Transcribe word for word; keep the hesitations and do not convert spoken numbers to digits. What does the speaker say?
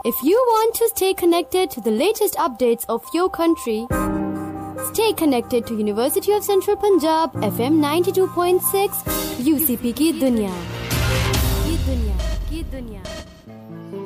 If you want to stay connected to the latest updates of your country, stay connected to University of Central Punjab F M ninety-two point six, U C P की दुनिया की दुनिया की दुनिया